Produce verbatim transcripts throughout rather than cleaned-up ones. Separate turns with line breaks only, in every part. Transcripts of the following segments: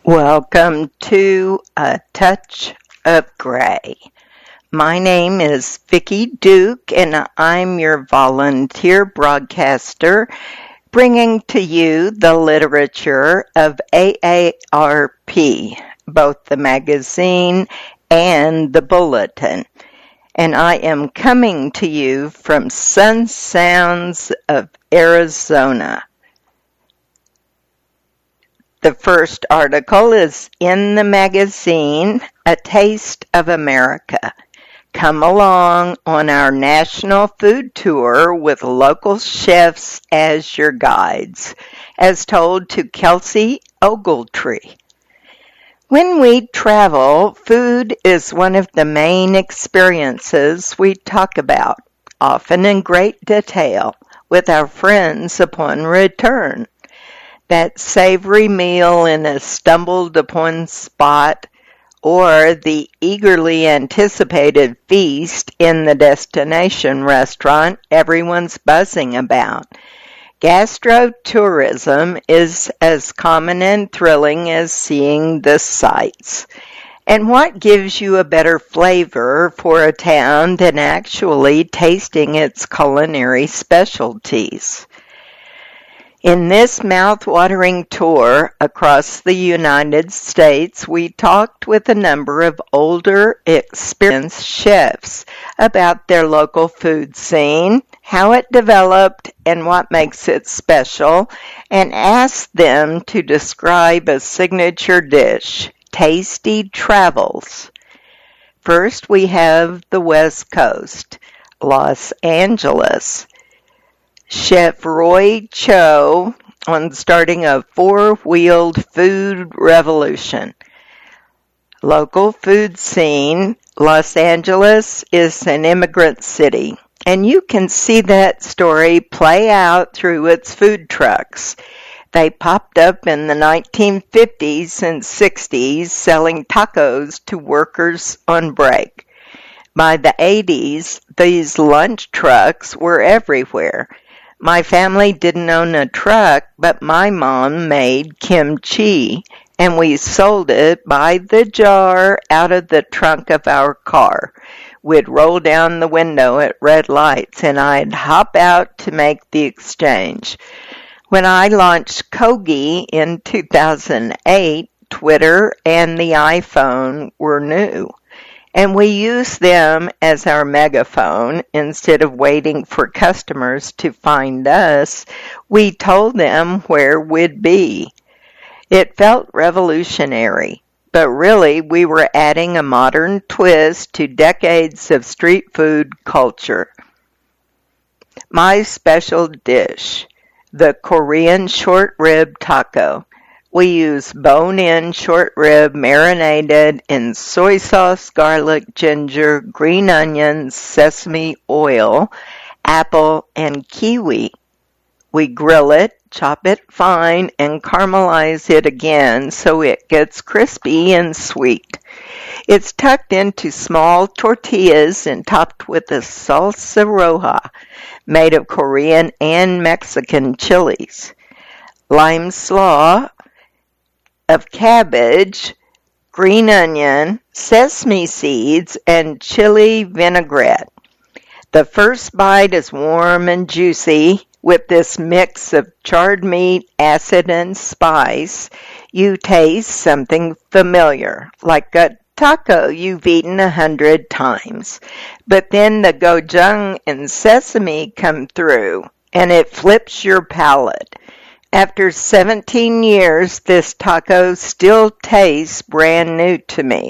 Welcome to A Touch of Gray. My name is Vicki Duke, and I'm your volunteer broadcaster, bringing to you the literature of A A R P, both the magazine and the bulletin. And I am coming to you from Sun Sounds of Arizona. The first article is in the magazine, A Taste of America. Come along on our national food tour with local chefs as your guides, as told to Kelsey Ogletree. When we travel, food is one of the main experiences we talk about, often in great detail, with our friends upon return. That savory meal in a stumbled-upon spot, or the eagerly anticipated feast in the destination restaurant everyone's buzzing about. Gastrotourism is as common and thrilling as seeing the sights. And what gives you a better flavor for a town than actually tasting its culinary specialties? In this mouth-watering tour across the United States, we talked with a number of older, experienced chefs about their local food scene, how it developed, and what makes it special, and asked them to describe a signature dish, Tasty Travels. First, we have the West Coast, Los Angeles. Chef Roy Cho on starting a four-wheeled food revolution. Local food scene, Los Angeles is an immigrant city, and you can see that story play out through its food trucks. They popped up in the nineteen fifties and sixties selling tacos to workers on break. By the eighties, these lunch trucks were everywhere. My family didn't own a truck, but my mom made kimchi, and we sold it by the jar out of the trunk of our car. We'd roll down the window at red lights, and I'd hop out to make the exchange. When I launched Kogi in two thousand eight, Twitter and the iPhone were new. And we used them as our megaphone. Instead of waiting for customers to find us, we told them where we'd be. It felt revolutionary, but really we were adding a modern twist to decades of street food culture. My special dish, the Korean short rib taco. We use bone-in short rib marinated in soy sauce, garlic, ginger, green onions, sesame oil, apple, and kiwi. We grill it, chop it fine, and caramelize it again so it gets crispy and sweet. It's tucked into small tortillas and topped with a salsa roja made of Korean and Mexican chilies. Lime slaw of cabbage, green onion, sesame seeds, and chili vinaigrette. The first bite is warm and juicy. With this mix of charred meat, acid, and spice, you taste something familiar, like a taco you've eaten a hundred times. But then the gochujang and sesame come through, and it flips your palate. After seventeen years, this taco still tastes brand new to me.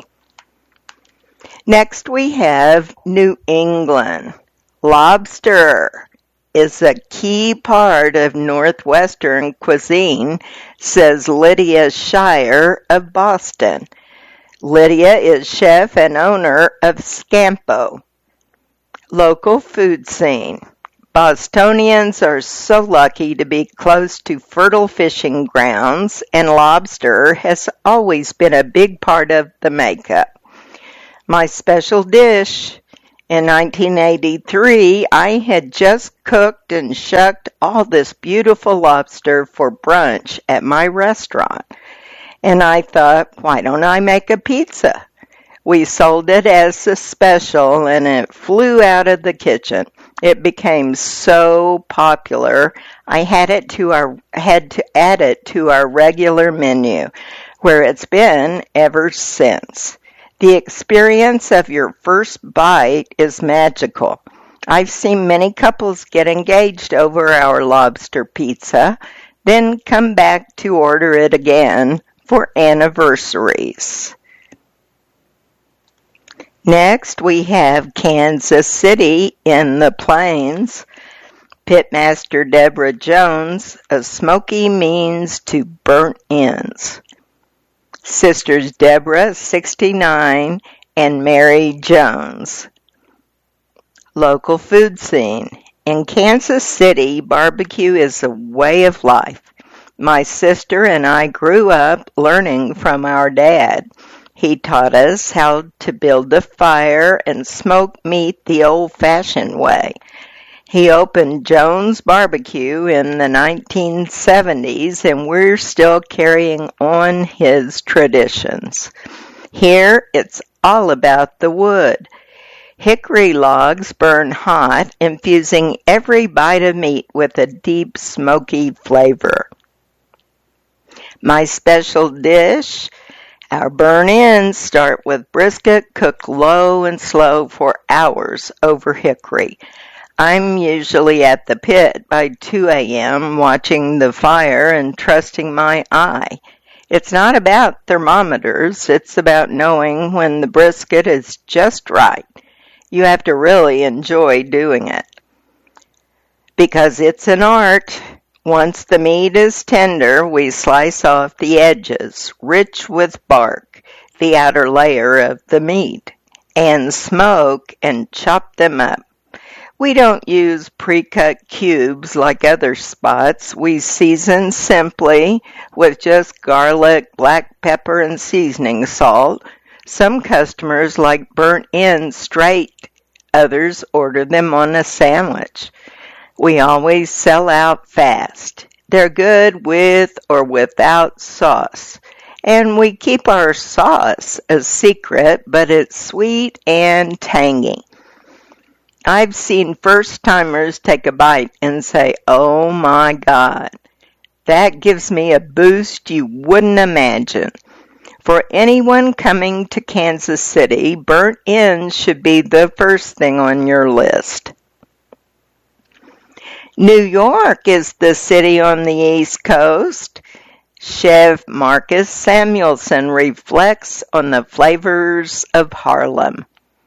Next we have New England. Lobster is a key part of Northwestern cuisine, says Lydia Shire of Boston. Lydia is chef and owner of Scampo. Local food scene. Bostonians are so lucky to be close to fertile fishing grounds, and lobster has always been a big part of the makeup. My special dish. In nineteen eighty-three, I had just cooked and shucked all this beautiful lobster for brunch at my restaurant. And I thought, why don't I make a pizza? We sold it as a special and it flew out of the kitchen. It became so popular, I had it to our had to add it to our regular menu, where it's been ever since. The experience of your first bite is magical. I've seen many couples get engaged over our lobster pizza, then come back to order it again for anniversaries. Next, we have Kansas City in the Plains. Pitmaster Deborah Jones, a smoky means to burnt ends. Sisters Deborah, sixty-nine, and Mary Jones. Local food scene. In Kansas City, barbecue is a way of life. My sister and I grew up learning from our dad. He taught us how to build a fire and smoke meat the old-fashioned way. He opened Jones Barbecue in the nineteen seventies, and we're still carrying on his traditions. Here, it's all about the wood. Hickory logs burn hot, infusing every bite of meat with a deep, smoky flavor. My special dish, our burn-ins start with brisket cooked low and slow for hours over hickory. I'm usually at the pit by two a.m. watching the fire and trusting my eye. It's not about thermometers, it's about knowing when the brisket is just right. You have to really enjoy doing it. Because it's an art. Once the meat is tender, we slice off the edges, rich with bark, the outer layer of the meat, and smoke and chop them up. We don't use pre-cut cubes like other spots. We season simply with just garlic, black pepper, and seasoning salt. Some customers like burnt ends straight. Others order them on a sandwich. We always sell out fast. They're good with or without sauce. And we keep our sauce a secret, but it's sweet and tangy. I've seen first-timers take a bite and say, oh my God, that gives me a boost you wouldn't imagine. For anyone coming to Kansas City, burnt ends should be the first thing on your list. New York is the city on the East Coast. Chef Marcus Samuelson reflects on the flavors of Harlem.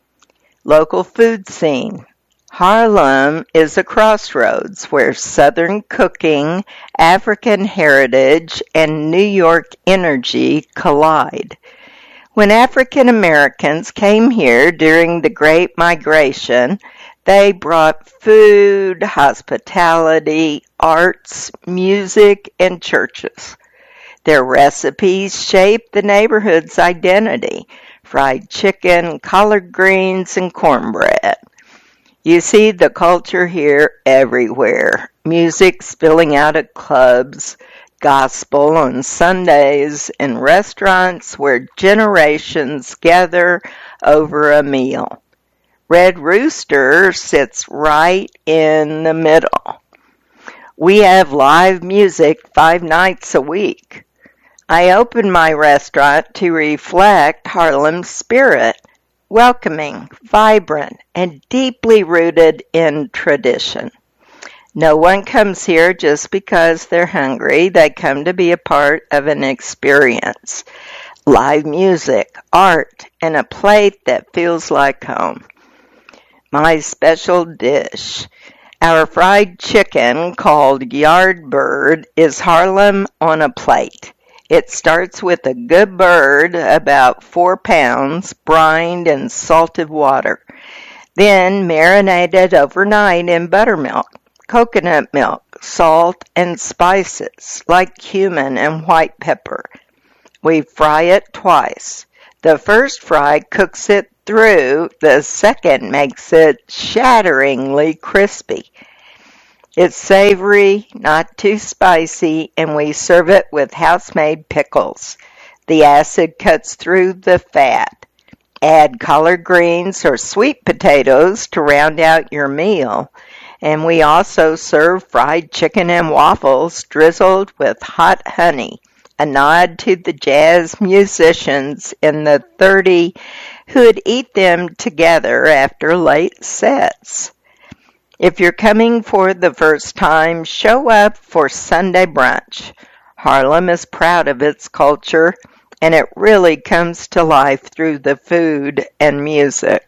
Local food scene. Harlem is a crossroads where Southern cooking, African heritage, and New York energy collide. When African Americans came here during the Great Migration, they brought food, hospitality, arts, music, and churches. Their recipes shaped the neighborhood's identity: fried chicken, collard greens, and cornbread. You see the culture here everywhere. Music spilling out at clubs, gospel on Sundays, and restaurants where generations gather over a meal. Red Rooster sits right in the middle. We have live music five nights a week. I opened my restaurant to reflect Harlem's spirit, welcoming, vibrant, and deeply rooted in tradition. No one comes here just because they're hungry. They come to be a part of an experience. Live music, art, and a plate that feels like home. My special dish. Our fried chicken, called Yardbird, is Harlem on a plate. It starts with a good bird, about four pounds, brined in salted water, then marinated overnight in buttermilk, coconut milk, salt, and spices like cumin and white pepper. We fry it twice. The first fry cooks it through, the second makes it shatteringly crispy. It's savory, not too spicy, and we serve it with house-made pickles. The acid cuts through the fat. Add collard greens or sweet potatoes to round out your meal. And we also serve fried chicken and waffles drizzled with hot honey, a nod to the jazz musicians in the thirties who'd eat them together after late sets. If you're coming for the first time, show up for Sunday brunch. Harlem is proud of its culture, and it really comes to life through the food and music.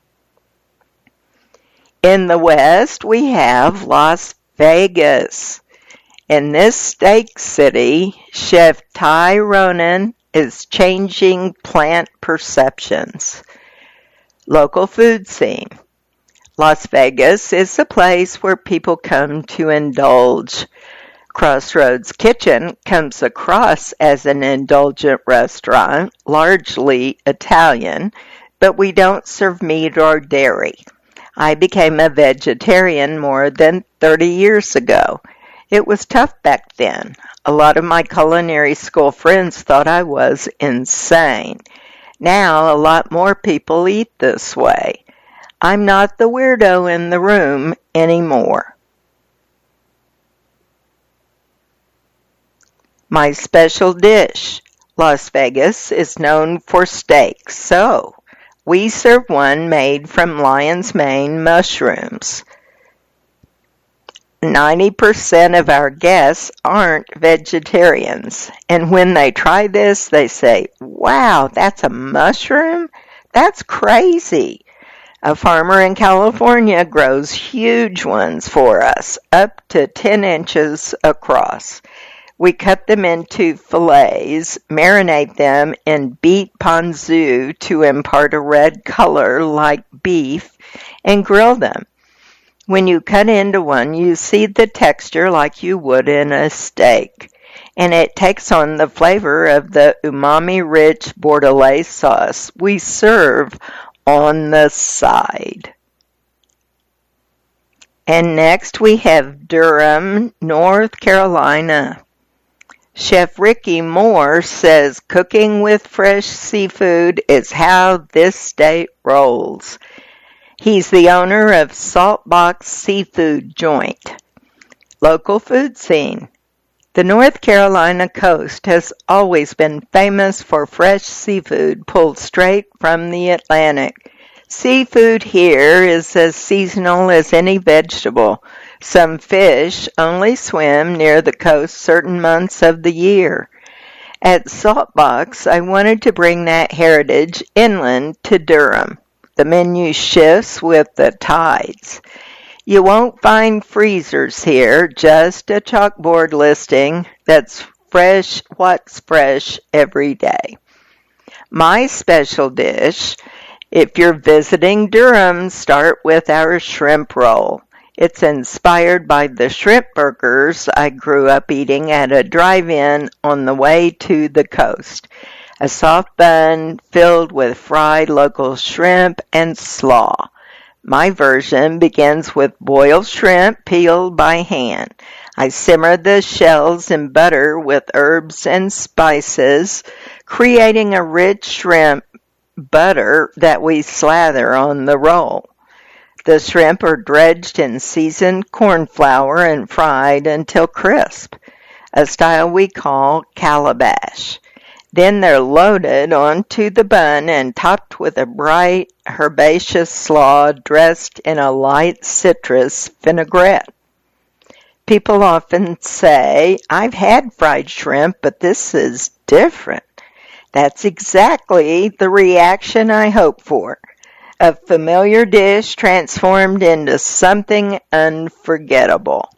In the West, we have Las Vegas. In this steak city, Chef Ty Ronan is changing plant perceptions. Local food scene. Las Vegas is a place where people come to indulge. Crossroads Kitchen comes across as an indulgent restaurant, largely Italian, but we don't serve meat or dairy. I became a vegetarian more than thirty years ago. It was tough back then. A lot of my culinary school friends thought I was insane. Now, a lot more people eat this way. I'm not the weirdo in the room anymore. My special dish. Las Vegas is known for steaks, so we serve one made from lion's mane mushrooms. ninety percent of our guests aren't vegetarians, and when they try this, they say, "Wow, that's a mushroom? That's crazy." A farmer in California grows huge ones for us, up to ten inches across. We cut them into fillets, marinate them in beet ponzu to impart a red color like beef, and grill them. When you cut into one, you see the texture like you would in a steak, and it takes on the flavor of the umami-rich bordelaise sauce we serve on the side. And next we have Durham, North Carolina. Chef Ricky Moore says cooking with fresh seafood is how this state rolls. He's the owner of Saltbox Seafood Joint. Local food scene. The North Carolina coast has always been famous for fresh seafood pulled straight from the Atlantic. Seafood here is as seasonal as any vegetable. Some fish only swim near the coast certain months of the year. At Saltbox, I wanted to bring that heritage inland to Durham. The menu shifts with the tides. You won't find freezers here, just a chalkboard listing that's fresh, what's fresh every day. My special dish, if you're visiting Durham, start with our shrimp roll. It's inspired by the shrimp burgers I grew up eating at a drive-in on the way to the coast. A soft bun filled with fried local shrimp and slaw. My version begins with boiled shrimp peeled by hand. I simmer the shells in butter with herbs and spices, creating a rich shrimp butter that we slather on the roll. The shrimp are dredged in seasoned corn flour and fried until crisp, a style we call calabash. Then they're loaded onto the bun and topped with a bright herbaceous slaw dressed in a light citrus vinaigrette. People often say, "I've had fried shrimp, but this is different." That's exactly the reaction I hope for. A familiar dish transformed into something unforgettable.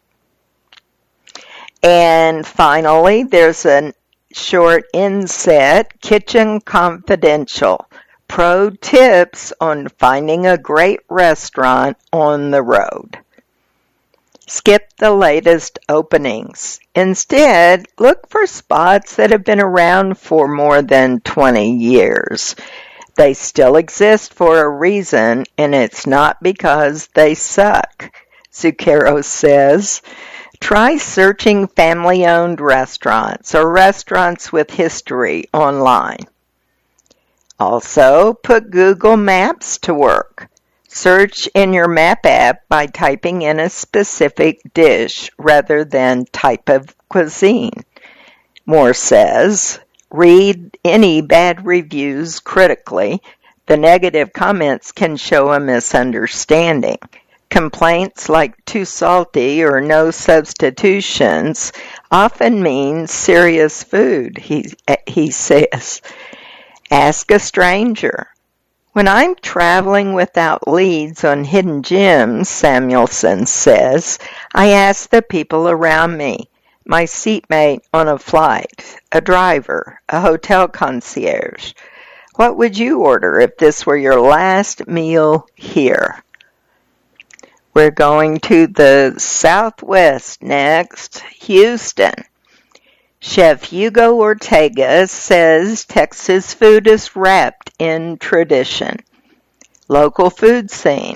And finally, there's a short inset, Kitchen Confidential. Pro tips on finding a great restaurant on the road. Skip the latest openings. Instead, look for spots that have been around for more than twenty years. They still exist for a reason, and it's not because they suck. Zucchero says, Try searching family-owned restaurants or restaurants with history online. Also, put Google Maps to work. Search in your map app by typing in a specific dish rather than type of cuisine. Moore says, read any bad reviews critically. The negative comments can show a misunderstanding. Complaints like too salty or no substitutions often mean serious food, he, he says. Ask a stranger. When I'm traveling without leads on hidden gems, Samuelson says, I ask the people around me, my seatmate on a flight, a driver, a hotel concierge, what would you order if this were your last meal here? We're going to the Southwest next, Houston. Chef Hugo Ortega says Texas food is wrapped in tradition. Local food scene.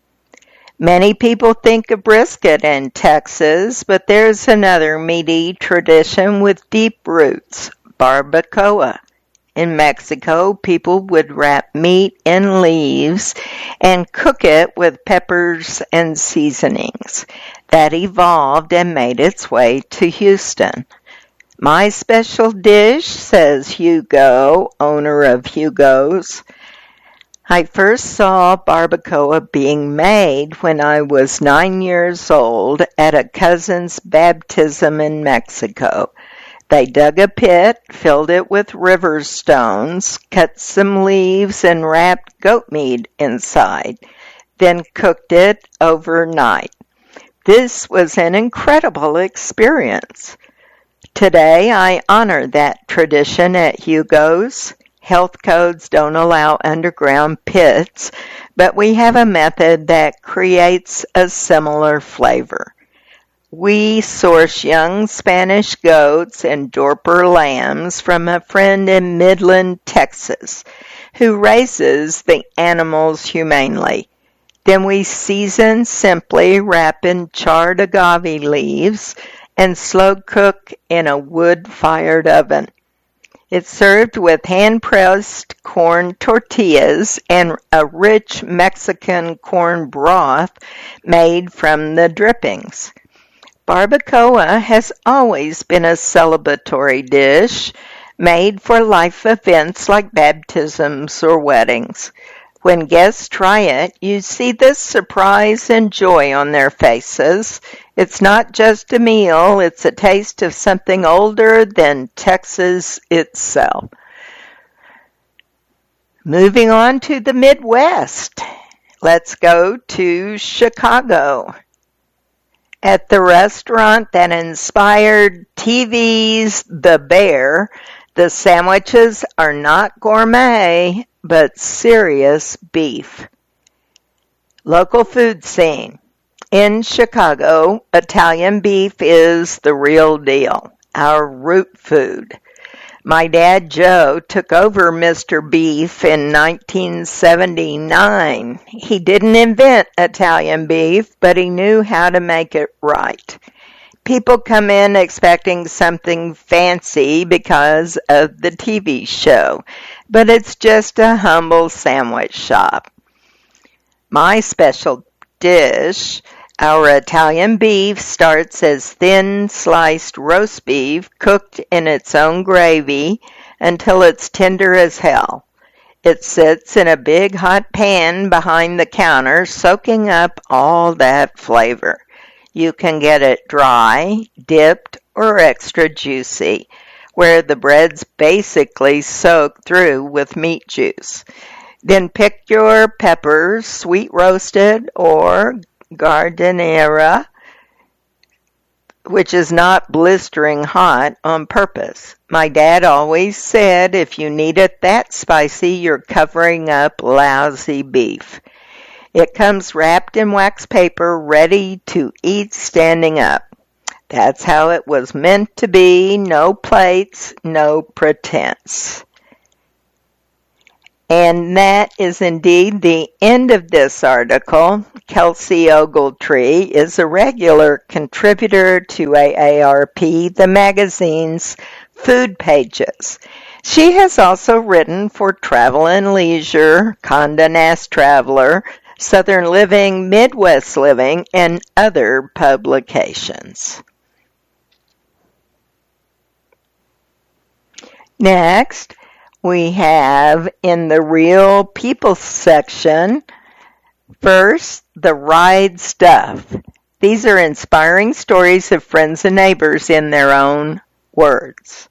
Many people think of brisket in Texas, but there's another meaty tradition with deep roots, barbacoa. In Mexico, people would wrap meat in leaves and cook it with peppers and seasonings. That evolved and made its way to Houston. My special dish, says Hugo, owner of Hugo's. I first saw barbacoa being made when I was nine years old at a cousin's baptism in Mexico. They dug a pit, filled it with river stones, cut some leaves, and wrapped goat meat inside, then cooked it overnight. This was an incredible experience. Today, I honor that tradition at Hugo's. Health codes don't allow underground pits, but we have a method that creates a similar flavor. We source young Spanish goats and Dorper lambs from a friend in Midland, Texas, who raises the animals humanely. Then we season simply, wrap in charred agave leaves, and slow cook in a wood-fired oven. It's served with hand-pressed corn tortillas and a rich Mexican corn broth made from the drippings. Barbacoa has always been a celebratory dish made for life events like baptisms or weddings. When guests try it, you see the surprise and joy on their faces. It's not just a meal, it's a taste of something older than Texas itself. Moving on to the Midwest, let's go to Chicago. At the restaurant that inspired T V's The Bear, the sandwiches are not gourmet, but serious beef. Local food scene. In Chicago, Italian beef is the real deal, our root food. My dad, Joe, took over Mister Beef in nineteen seventy-nine. He didn't invent Italian beef, but he knew how to make it right. People come in expecting something fancy because of the T V show, but it's just a humble sandwich shop. My special dish, our Italian beef, starts as thin sliced roast beef cooked in its own gravy until it's tender as hell. It sits in a big hot pan behind the counter, soaking up all that flavor. You can get it dry, dipped, or extra juicy, where the bread's basically soaked through with meat juice. Then pick your peppers, sweet roasted or giardiniera, which is not blistering hot, on purpose. My dad always said if you need it that spicy, you're covering up lousy beef. It comes wrapped in wax paper, ready to eat standing up. That's how it was meant to be. No plates, no pretense. And that is indeed the end of this article. Kelsey Ogletree is a regular contributor to A A R P, the magazine's food pages. She has also written for Travel and Leisure, Condé Nast Traveler, Southern Living, Midwest Living, and other publications. Next, we have in the Real People section, first, the Ride Stuff. These are inspiring stories of friends and neighbors in their own words.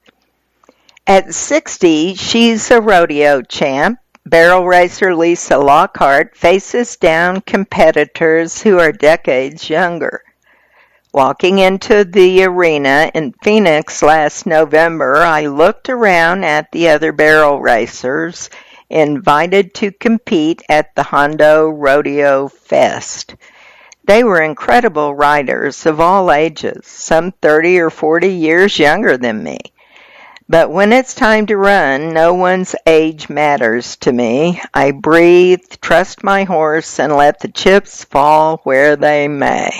At sixty, she's a rodeo champ. Barrel racer Lisa Lockhart faces down competitors who are decades younger. Walking into the arena in Phoenix last November, I looked around at the other barrel racers invited to compete at the Hondo Rodeo Fest. They were incredible riders of all ages, some thirty or forty years younger than me. But when it's time to run, no one's age matters to me. I breathe, trust my horse, and let the chips fall where they may.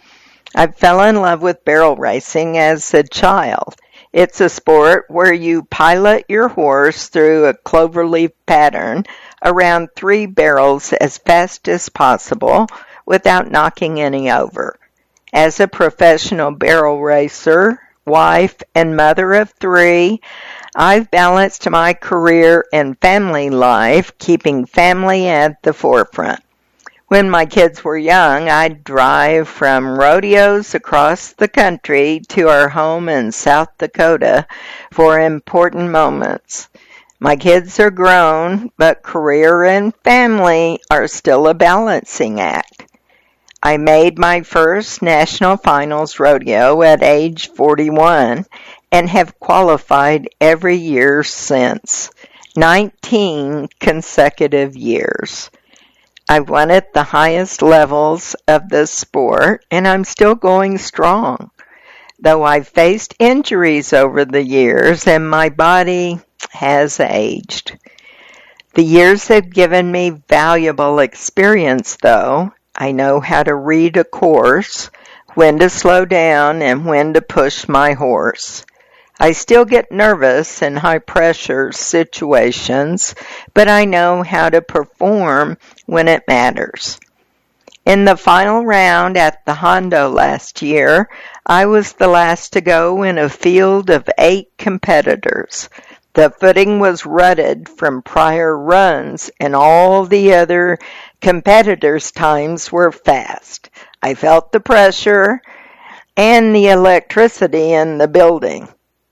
I fell in love with barrel racing as a child. It's a sport where you pilot your horse through a cloverleaf pattern around three barrels as fast as possible without knocking any over. As a professional barrel racer, wife, and mother of three, I've balanced my career and family life, keeping family at the forefront. When my kids were young, I'd drive from rodeos across the country to our home in South Dakota for important moments. My kids are grown, but career and family are still a balancing act. I made my first National Finals rodeo at age forty-one and have qualified every year since, nineteen consecutive years. I've won at the highest levels of the sport, and I'm still going strong, though I've faced injuries over the years and my body has aged. The years have given me valuable experience, though. I know how to read a course, when to slow down, and when to push my horse. I still get nervous in high-pressure situations, but I know how to perform when it matters. In the final round at the Hondo last year, I was the last to go in a field of eight competitors. The footing was rutted from prior runs, and all the other competitors' times were fast. I felt the pressure and the electricity in the building.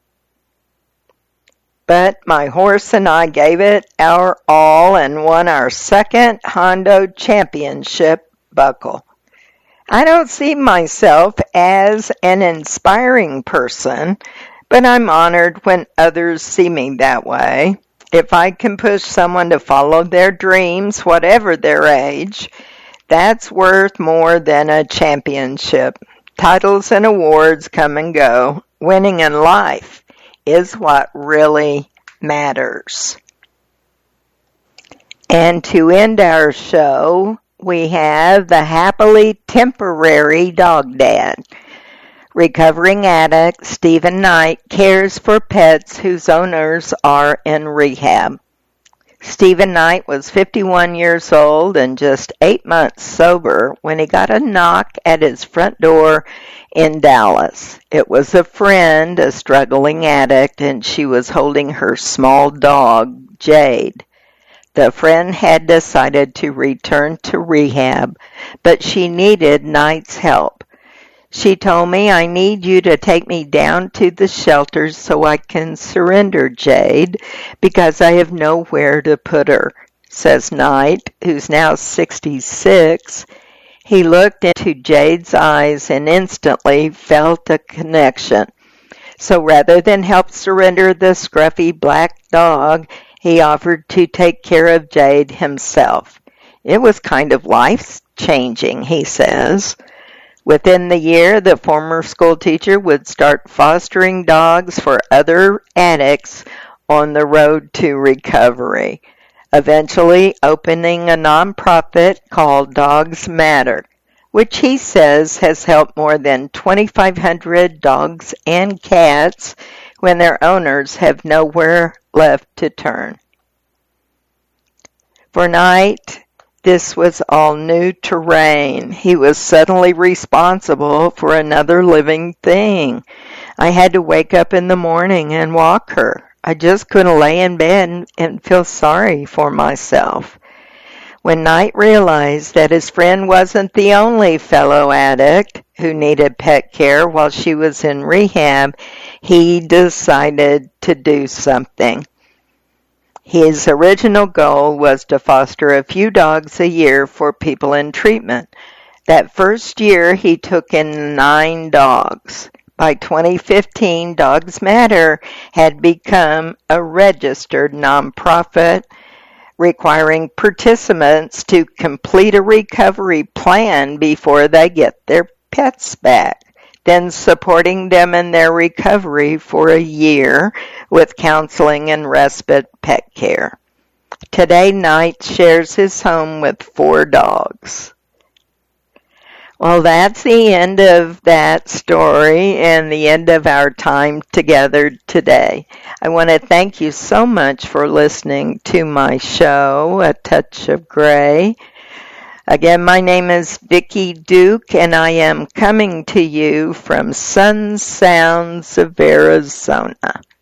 But my horse and I gave it our all and won our second Hondo Championship buckle. I don't see myself as an inspiring person, but I'm honored when others see me that way. If I can push someone to follow their dreams, whatever their age, that's worth more than a championship. Titles and awards come and go. Winning in life is what really matters. And to end our show, we have the happily temporary dog dad. Recovering addict Stephen Knight cares for pets whose owners are in rehab. Stephen Knight was fifty-one years old and just eight months sober when he got a knock at his front door in Dallas. It was a friend, a struggling addict, and she was holding her small dog, Jade. The friend had decided to return to rehab, but she needed Knight's help. She told me, "I need you to take me down to the shelter so I can surrender Jade because I have nowhere to put her," says Knight, who's now sixty-six. He looked into Jade's eyes and instantly felt a connection. So rather than help surrender the scruffy black dog, he offered to take care of Jade himself. It was kind of life-changing, he says. Within the year, the former school teacher would start fostering dogs for other addicts on the road to recovery. eventually opening a nonprofit called Dogs Matter, which he says has helped more than twenty-five hundred dogs and cats when their owners have nowhere left to turn. For Knight, this was all new terrain. He was suddenly responsible for another living thing. I had to wake up in the morning and walk her. I just couldn't lay in bed and feel sorry for myself. When Knight realized that his friend wasn't the only fellow addict who needed pet care while she was in rehab, he decided to do something. His original goal was to foster a few dogs a year for people in treatment. That first year, he took in nine dogs. By twenty fifteen, Dogs Matter had become a registered nonprofit requiring participants to complete a recovery plan before they get their pets back, then supporting them in their recovery for a year with counseling and respite pet care. Today, Knight shares his home with four dogs. Well, that's the end of that story and the end of our time together today. I want to thank you so much for listening to my show, A Touch of Gray. Again, my name is Vicki Duke, and I am coming to you from Sun Sounds of Arizona.